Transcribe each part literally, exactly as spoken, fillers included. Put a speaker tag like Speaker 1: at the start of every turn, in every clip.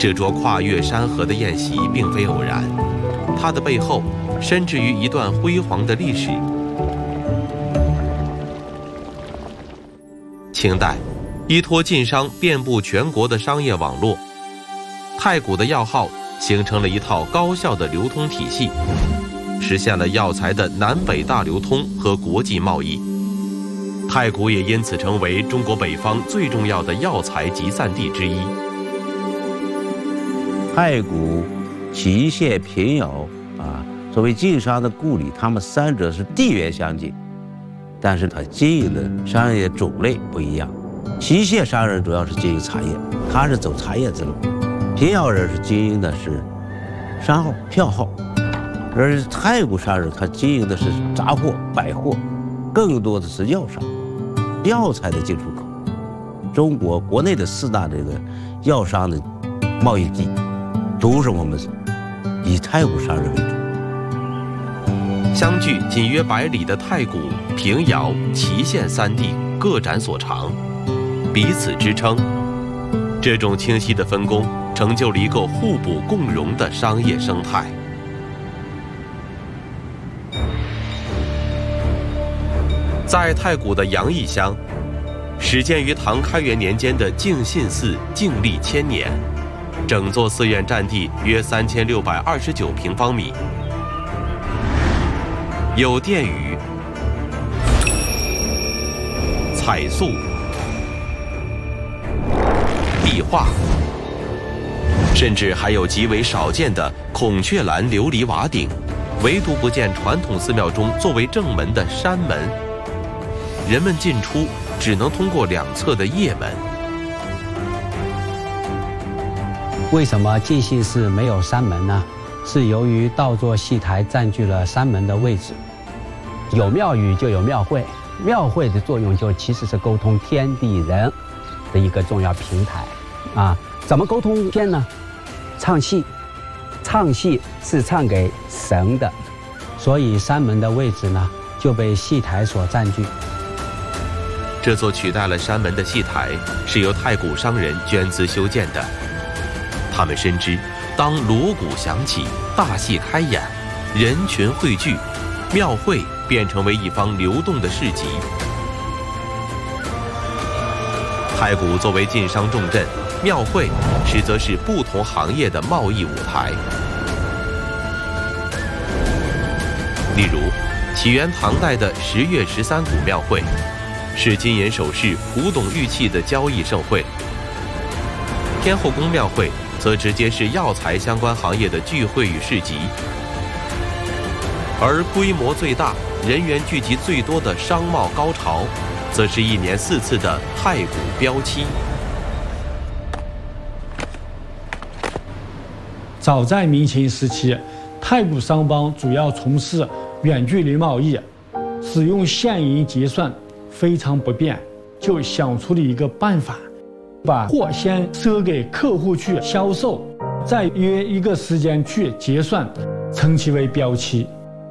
Speaker 1: 这桌跨越山河的宴席并非偶然，它的背后深植于一段辉煌的历史。清代，依托晋商遍布全国的商业网络，太谷的药号形成了一套高效的流通体系，实现了药材的南北大流通和国际贸易。太谷也因此成为中国北方最重要的药材集散地之一。
Speaker 2: 太谷、祁县、平遥啊，作为晋商的故里，他们三者是地缘相近，但是它经营的商业种类不一样。祁县商人主要是经营茶叶，他是走茶叶之路；平遥人是经营的是商号、票号，而太谷商人他经营的是杂货、百货，更多的是药商、药材的进出口。中国国内的四大这个药商的贸易地，都是我们以太谷商人为主。
Speaker 1: 相距仅约百里的太谷、平遥、祁县三地各展所长，彼此支撑。这种清晰的分工，成就了一个互补共荣的商业生态。在太谷的杨义乡，始建于唐开元年间的净信寺静立千年，整座寺院占地约三千六百二十九平方米，有殿宇、彩塑、壁画，甚至还有极为少见的孔雀蓝琉璃瓦顶，唯独不见传统寺庙中作为正门的山门。人们进出只能通过两侧的掖门。
Speaker 3: 为什么净信寺没有山门呢？是由于道座戏台占据了山门的位置。有庙宇就有庙会，庙会的作用就其实是沟通天地人的一个重要平台啊。怎么沟通天呢？唱戏，唱戏是唱给神的，所以山门的位置呢就被戏台所占据。
Speaker 1: 这座取代了山门的戏台是由太谷商人捐资修建的。他们深知，当锣鼓响起，大戏开演，人群汇聚，庙会便成为一方流动的市集。太谷作为晋商重镇，庙会实则是不同行业的贸易舞台。例如，起源唐代的十月十三谷庙会，是金银首饰、古董玉器的交易盛会；天后宫庙会则直接是药材相关行业的聚会与市集。而规模最大、人员聚集最多的商贸高潮，则是一年四次的太谷标期。
Speaker 4: 早在明清时期，太谷商帮主要从事远距离贸易，使用现银结算非常不便，就想出了一个办法，把货先赊给客户去销售，再约一个时间去结算，称其为标期。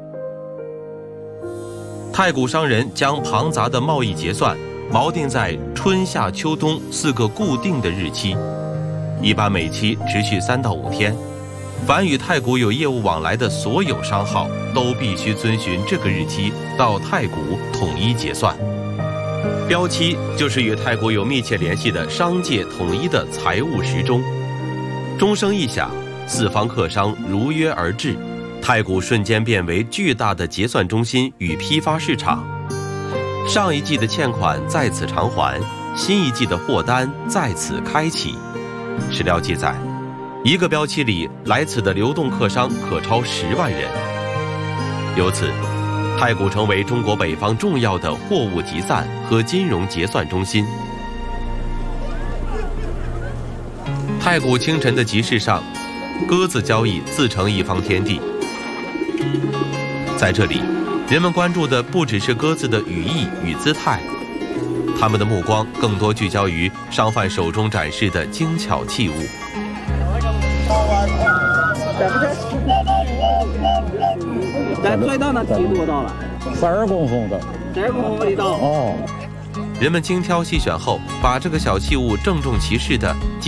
Speaker 1: 太谷商人将庞杂的贸易结算锚定在春夏秋冬四个固定的日期，一般每期持续三到五天。凡与太谷有业务往来的所有商号，都必须遵循这个日期到太谷统一结算。标期就是与太谷有密切联系的商界统一的财务时钟。钟声一响，四方客商如约而至，太谷瞬间变为巨大的结算中心与批发市场。上一季的欠款在此偿还，新一季的货单在此开启。史料记载，一个标期里来此的流动客商可超十万人。由此，太谷成为中国北方重要的货物集散和金融结算中心。太谷清晨的集市上，鸽子交易自成一方天地。在这里，人们关注的不只是鸽子的羽翼与姿态，他们的目光更多聚焦于商贩手中展示的精巧器物。
Speaker 5: 咱最大的梯多大了？
Speaker 6: 十二公分的。
Speaker 5: 十二公分的刀。
Speaker 6: 哦。
Speaker 1: 人们精挑细选后，把这个小器物郑重其事地